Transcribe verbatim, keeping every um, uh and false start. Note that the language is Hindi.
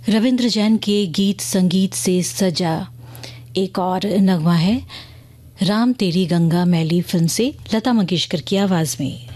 रविंद्र जैन के गीत संगीत से सजा एक और नगमा है राम तेरी गंगा मैली फिल्म से, लता मंगेशकर की आवाज में।